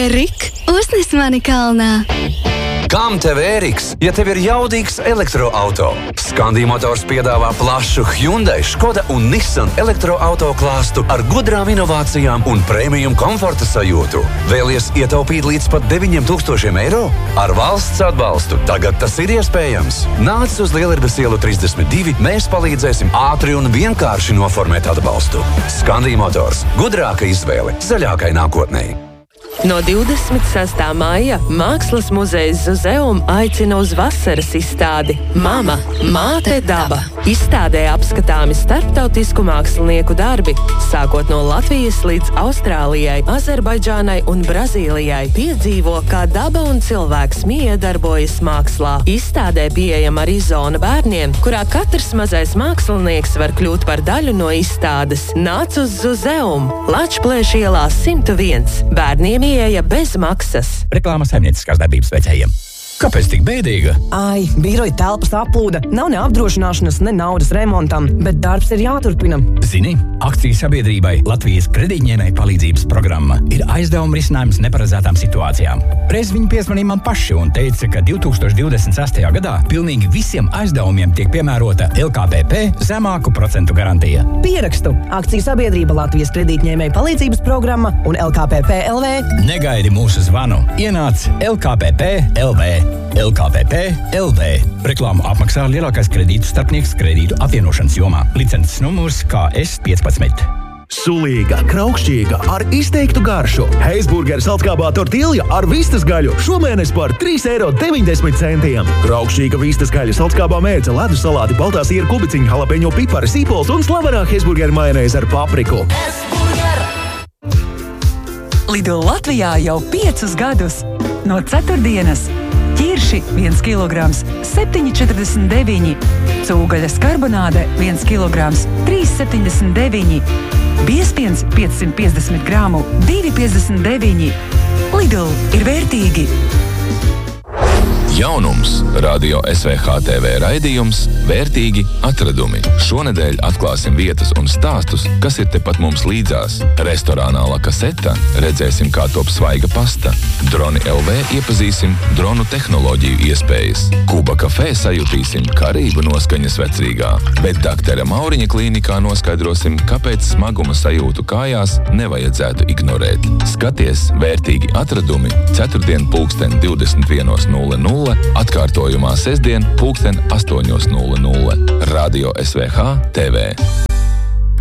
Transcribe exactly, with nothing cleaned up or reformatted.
Ērik, uznes mani kalnā. Kam tev Ēriks, ja tev ir jaudīgs elektroauto? Skandī Motors piedāvā plašu Hyundai, Škoda un Nissan elektroauto klāstu ar gudrām inovācijām un premium komforta sajūtu. Vēlies ietaupīt līdz pat deviņiem tūkstošiem eiro? Ar valsts atbalstu tagad tas ir iespējams. Nāc uz Lielarbes ielu trīsdesmit divi, mēs palīdzēsim ātri un vienkārši noformēt atbalstu. Skandī Motors – gudrāka izvēle zaļākai nākotnei. No divdesmit sestā maija Mākslas muzejs Zuzeum aicina uz vasaras izstādi Mama, māte daba. Izstādē apskatāmi starptautisku mākslinieku darbi, sākot no Latvijas līdz Austrālijai, Azerbaidžānai un Brazīlijai. Piedzīvo, kā daba un cilvēks miedarbojas mākslā. Izstādē pieejama arī zona bērniem, kurā katrs mazais mākslinieks var kļūt par daļu no izstādes. Nāc uz Zuzeum, Lačplēša ielā simt viens. Bērniem ieeja bez maksas. Reklāmas saimnieciskās darbības veicējiem. Kāpēc tik bēdīga? Ai, biroja telpas aplūda, nav ne apdrošināšanas, ne naudas remontam, bet darbs ir jāturpina. Zini, akciju sabiedrībai Latvijas kredītņēmēju palīdzības programma ir aizdevuma risinājums neparedzētām situācijām. Reiz viņi piezvanīja man paši un teica, ka divi tūkstoši divdesmit sestajā gadā pilnīgi visiem aizdevumiem tiek piemērota L K P P zemāku procentu garantija. Pierakstu akciju sabiedrība Latvijas kredītņēmēju palīdzības programma un L K P P L V. Negaidi mūsu zvanu. Ienāc L K P P L V. L K P P L V. Reklāmu apmaksā lielākais kredītu starpnieks kredītu apvienošanas jomā. Licences numurs K S piecpadsmit. Sulīga, kraukšķīga, ar izteiktu garšu. Heisburgeru saltkābā tortilja ar vistas gaļu. Šomēnes par trīs eiro deviņdesmit centiem. Kraukšķīga vistas gaļa, saltkābā mērce, ledus salāti, baltā siera kubiciņa, jalapeņo pipari, sīpols un slavenā Heisburgeru majonēze ar papriku. Lidl Latvijā jau piecus gadus. No ceturtdienas ķirši viens kilograms septiņi četrdesmit deviņi, cūgaļas karbonāde viens kilograms trīs septiņdesmit deviņi, biezpiens piecsimt piecdesmit gramu divi piecdesmit deviņi. Lidl ir vērtīgi! Jaunums Radio S V H T V raidījums Vērtīgi atradumi. Šonedēļ atklāsim vietas un stāstus, kas ir tepat mums līdzās. Restorānā La Caseta redzēsim, kā top svaiga pasta. Droni L V iepazīsim dronu tehnoloģiju iespējas. Kuba kafē sajutīsim karību noskaņas vecrīgā. Bet daktera Mauriņa klīnikā noskaidrosim, kāpēc smaguma sajūtu kājās nevajadzētu ignorēt. Skaties Vērtīgi atradumi ceturtdien pulksten divdesmit viens nulle nulle, atkārtojumā sestdien pulksten astoņos nulle nulle. Radio S V H T V.